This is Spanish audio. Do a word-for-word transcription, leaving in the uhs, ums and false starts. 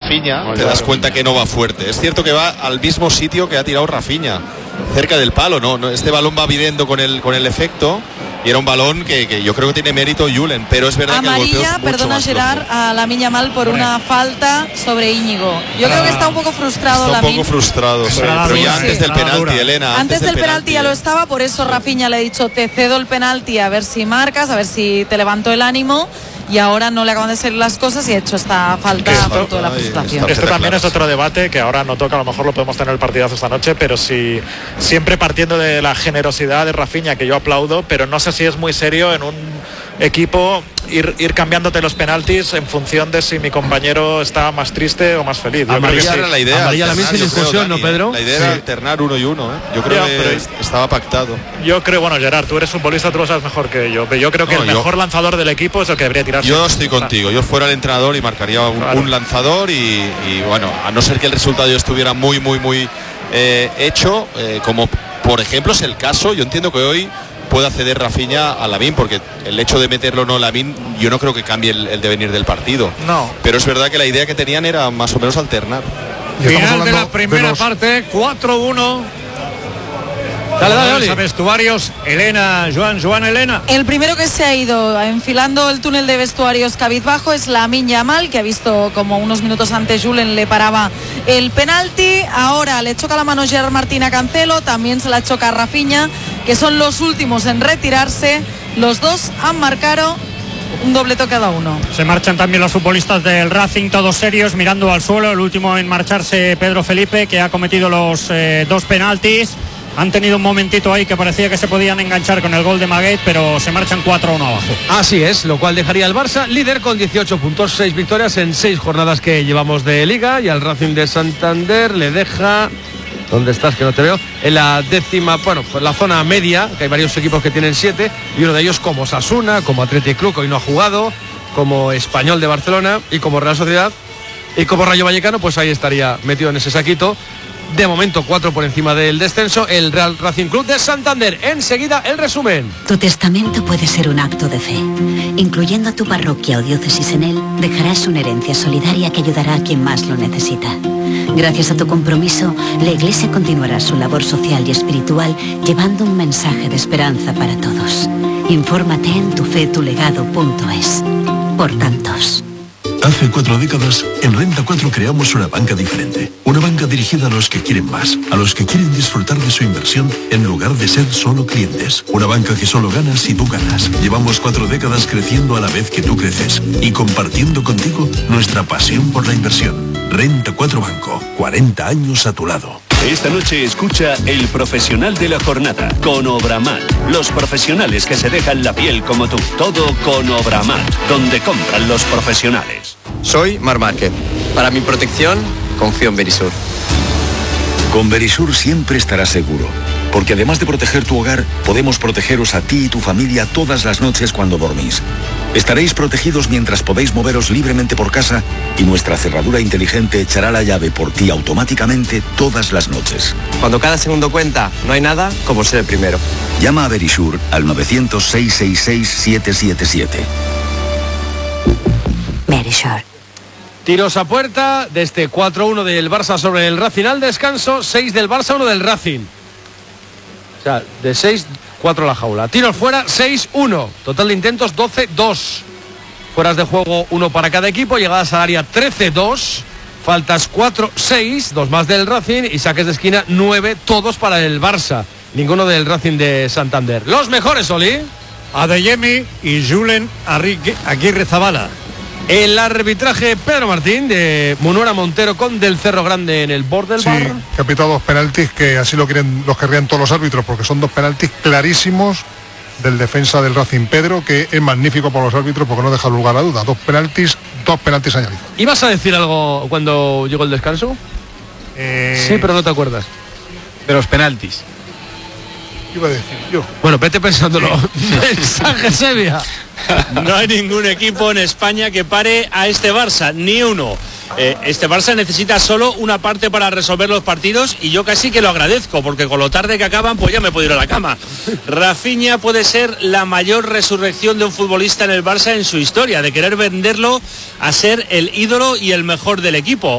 Rafinha, te das cuenta que no va fuerte. Es cierto que va al mismo sitio que ha tirado Rafinha, cerca del palo, ¿no? Este balón va viviendo con el, con el efecto. Y era un balón que, que yo creo que tiene mérito Julen, pero es verdad amarilla, que el golpeo es mucho perdona más Gerard, flojo. a Lamine Yamal por una falta sobre Íñigo. Yo ah, creo que está un poco frustrado Está un Lamine. poco frustrado, sí, pero ya antes del penalti, Elena. Antes, antes del, del penalti ya lo estaba, por eso Rafinha le ha dicho, te cedo el penalti a ver si marcas, a ver si te levanto el ánimo. Y ahora no le acaban de salir las cosas y ha hecho esta falta por toda la frustración. Esto también es otro debate que ahora no toca, a lo mejor lo podemos tener el partidazo esta noche, pero si siempre partiendo de la generosidad de Rafinha, que yo aplaudo, pero no sé si es muy serio en un equipo ir, ir cambiándote los penaltis en función de si mi compañero está más triste o más feliz. Yo amarilla creo que era sí. la idea. Amarilla la misma discusión, ¿no, Pedro? La idea era alternar uno y uno, ¿eh? Yo creo ya, que estaba pactado. Yo creo, bueno, Gerard, tú eres futbolista, tú lo sabes mejor que yo, pero yo creo que no, el mejor yo, lanzador del equipo es el que debería tirar. Yo estoy contigo, yo fuera el entrenador y marcaría un, claro. un lanzador y, y bueno, a no ser que el resultado estuviera muy, muy, muy eh, hecho, eh, como por ejemplo es el caso, yo entiendo que hoy puede acceder Rafinha a Lamine, porque el hecho de meterlo o no Lamine, yo no creo que cambie el, el devenir del partido. No. Pero es verdad que la idea que tenían era más o menos alternar. Final de la primera de los... parte, cuatro uno. Dale, dale, dale. A vestuarios, Elena, Joan, Joan, Elena. El primero que se ha ido enfilando el túnel de vestuarios cabizbajo es Lamine Yamal, que ha visto como unos minutos antes Julen le paraba el penalti. Ahora le choca la mano Gerard Martín a Cancelo, también se la choca a Rafinha, que son los últimos en retirarse. Los dos han marcado un dobleto cada uno. Se marchan también los futbolistas del Racing, todos serios, mirando al suelo. El último en marcharse, Pedro Felipe, que ha cometido los eh, dos penaltis. Han tenido un momentito ahí que parecía que se podían enganchar con el gol de Maguette, pero se marchan cuatro uno abajo. Así es, lo cual dejaría al Barça líder con dieciocho puntos, seis victorias en seis jornadas que llevamos de Liga, y al Racing de Santander le deja... ¿Dónde estás? Que no te veo. En la décima, bueno, pues la zona media, que hay varios equipos que tienen siete, y uno de ellos como Osasuna, como Athletic Club, que hoy no ha jugado, como Español de Barcelona y como Real Sociedad, y como Rayo Vallecano, pues ahí estaría metido en ese saquito. De momento, cuatro por encima del descenso, el Real Racing Club de Santander. Enseguida, el resumen. Tu testamento puede ser un acto de fe. Incluyendo a tu parroquia o diócesis en él, dejarás una herencia solidaria que ayudará a quien más lo necesita. Gracias a tu compromiso, la Iglesia continuará su labor social y espiritual, llevando un mensaje de esperanza para todos. Infórmate en tu fe tu legado punto es. Por tantos. Hace cuatro décadas, en Renta cuatro creamos una banca diferente. Una banca dirigida a los que quieren más, a los que quieren disfrutar de su inversión en lugar de ser solo clientes. Una banca que solo gana si tú ganas. Llevamos cuatro décadas creciendo a la vez que tú creces y compartiendo contigo nuestra pasión por la inversión. Renta cuatro Banco, cuarenta años a tu lado. Esta noche escucha El Profesional de la Jornada con Obramat. Los profesionales que se dejan la piel como tú. Todo con Obramat, donde compran los profesionales. Soy Mar Márquez. Para mi protección, confío en Verisur. Con Verisur siempre estarás seguro, porque además de proteger tu hogar, podemos protegeros a ti y tu familia todas las noches cuando dormís. Estaréis protegidos mientras podéis moveros libremente por casa y nuestra cerradura inteligente echará la llave por ti automáticamente todas las noches. Cuando cada segundo cuenta, no hay nada como ser el primero. Llama a Verisur al novecientos, seiscientos sesenta y seis, siete siete siete. Verisur. Tiros a puerta de este cuatro uno del Barça sobre el Racing al descanso, seis del Barça, uno del Racing. O sea, de seis, cuatro a la jaula. Tiros fuera, seis uno. Total de intentos, doce dos. Fueras de juego, uno para cada equipo. Llegadas al área, trece dos. Faltas cuatro seis, dos más del Racing. Y saques de esquina, nueve, todos para el Barça. Ninguno del Racing de Santander. Los mejores, Oli. Adeyemi y Julen Aguirre Zabala. El arbitraje, Pedro Martín, de Munuera Montero con Del Cerro Grande en el borde del sí, bar. Que ha pitado dos penaltis que así lo quieren, los querrían todos los árbitros, porque son dos penaltis clarísimos del defensa del Racing Pedro, que es magnífico por los árbitros porque no deja lugar a duda. Dos penaltis, dos penaltis añadidos. ¿Ibas a decir algo cuando llegó el descanso? Eh... Sí, pero no te acuerdas. De los penaltis. Iba a decir yo. Bueno, vete pensándolo. Mensaje Sevilla. No hay ningún equipo en España que pare a este Barça, ni uno. Eh, este Barça necesita solo una parte para resolver los partidos y yo casi que lo agradezco, porque con lo tarde que acaban, pues ya me puedo ir a la cama. Rafinha puede ser la mayor resurrección de un futbolista en el Barça en su historia, de querer venderlo a ser el ídolo y el mejor del equipo.